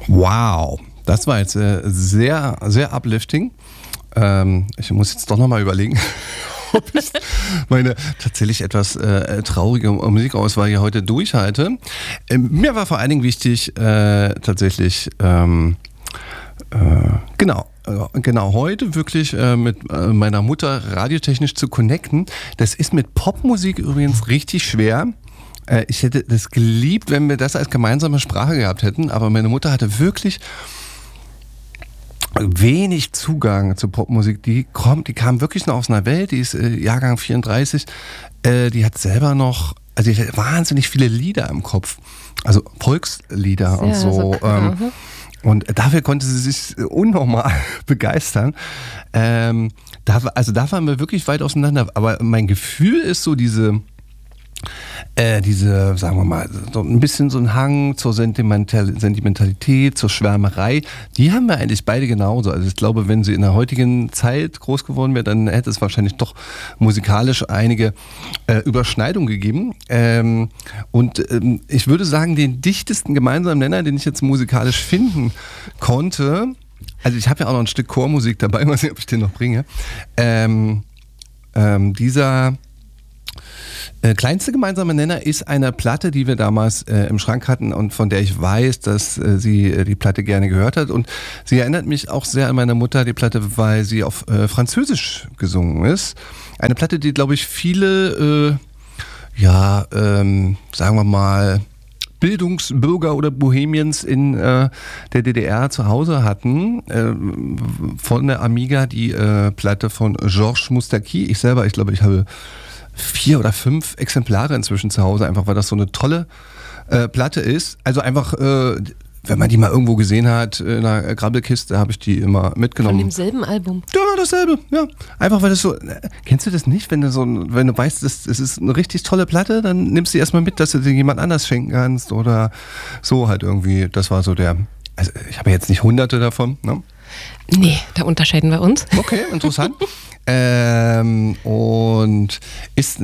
Wow, das war jetzt sehr, sehr uplifting. Ich muss jetzt doch nochmal überlegen, ob ich meine tatsächlich etwas traurige Musikauswahl hier heute durchhalte. Mir war vor allen Dingen wichtig, tatsächlich, genau heute wirklich mit meiner Mutter radiotechnisch zu connecten. Das ist mit Popmusik übrigens richtig schwer. Ich hätte das geliebt, wenn wir das als gemeinsame Sprache gehabt hätten, aber meine Mutter hatte wirklich wenig Zugang zu Popmusik. Die kam wirklich noch aus einer Welt, die ist Jahrgang 34, die hat selber noch, also die hat wahnsinnig viele Lieder im Kopf, also Volkslieder und so. Und dafür konnte sie sich unnormal begeistern. Da waren wir wirklich weit auseinander. Aber mein Gefühl ist so diese, sagen wir mal, so ein bisschen so ein Hang zur Sentimentalität, zur Schwärmerei, die haben wir eigentlich beide genauso. Also ich glaube, wenn sie in der heutigen Zeit groß geworden wäre, dann hätte es wahrscheinlich doch musikalisch einige Überschneidungen gegeben. Ich würde sagen, den dichtesten gemeinsamen Nenner, den ich jetzt musikalisch finden konnte, also ich habe ja auch noch ein Stück Chormusik dabei, mal sehen, ob ich den noch bringe, dieser kleinste gemeinsame Nenner ist eine Platte, die wir damals im Schrank hatten und von der ich weiß, dass sie die Platte gerne gehört hat. Und sie erinnert mich auch sehr an meine Mutter, die Platte, weil sie auf Französisch gesungen ist. Eine Platte, die, glaube ich, viele, sagen wir mal, Bildungsbürger oder Bohemians in der DDR zu Hause hatten. Von der Amiga die Platte von Georges Moustaki. Ich glaube, ich habe 4 oder 5 Exemplare inzwischen zu Hause, einfach weil das so eine tolle Platte ist. Also einfach, wenn man die mal irgendwo gesehen hat, in einer Grabbelkiste, habe ich die immer mitgenommen. Von demselben Album? Ja, dasselbe, ja. Einfach weil das so, kennst du das nicht? Wenn du weißt, es ist eine richtig tolle Platte, dann nimmst du die erstmal mit, dass du dir jemand anders schenken kannst oder so halt irgendwie. Das war so also ich habe jetzt nicht hunderte davon, ne? Nee, da unterscheiden wir uns. Okay, interessant. Und ist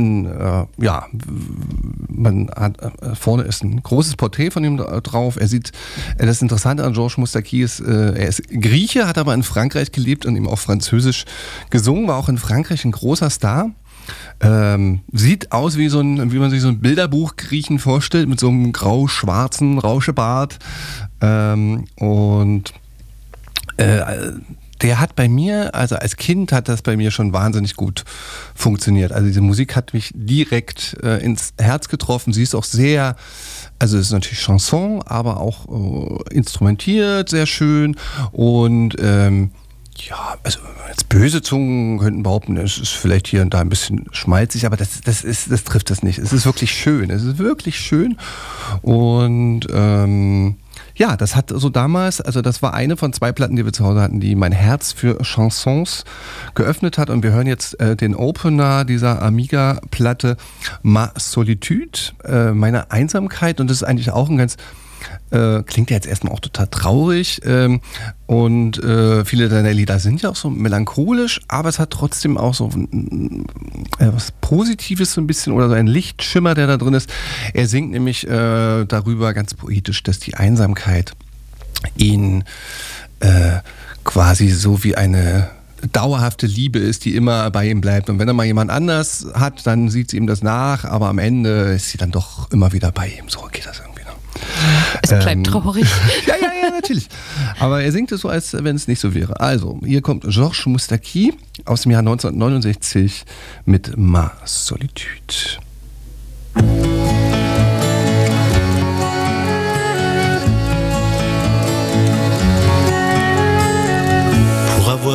man hat vorne ist ein großes Porträt von ihm drauf. Das Interessante an Georges Moustaki ist, er ist Grieche, hat aber in Frankreich gelebt und ihm auch Französisch gesungen, war auch in Frankreich ein großer Star. Sieht aus wie man sich so ein Bilderbuch-Griechen vorstellt, mit so einem grau-schwarzen Rauschebart. Der hat bei mir, also als Kind hat das bei mir schon wahnsinnig gut funktioniert. Also diese Musik hat mich direkt ins Herz getroffen. Sie ist auch sehr, also es ist natürlich Chanson, aber auch instrumentiert, sehr schön. Und also jetzt böse Zungen könnten behaupten, es ist vielleicht hier und da ein bisschen schmalzig, aber das trifft das nicht. Es ist wirklich schön. Es ist wirklich schön. Und das hat so damals, also das war eine von 2 Platten, die wir zu Hause hatten, die mein Herz für Chansons geöffnet hat. Und wir hören jetzt den Opener dieser Amiga-Platte, Ma Solitude, meine Einsamkeit. Und das ist eigentlich auch ein ganz, klingt ja jetzt erstmal auch total traurig. Und viele deiner Lieder sind ja auch so melancholisch, aber es hat trotzdem auch so was Positives so ein bisschen oder so ein Lichtschimmer, der da drin ist. Er singt nämlich darüber ganz poetisch, dass die Einsamkeit ihn quasi so wie eine dauerhafte Liebe ist, die immer bei ihm bleibt. Und wenn er mal jemand anders hat, dann sieht sie ihm das nach, aber am Ende ist sie dann doch immer wieder bei ihm. So geht das irgendwie. Es bleibt traurig. Ja, natürlich. Aber er singt es so, als wenn es nicht so wäre. Also, hier kommt Georges Moustaki aus dem Jahr 1969 mit Ma Solitude.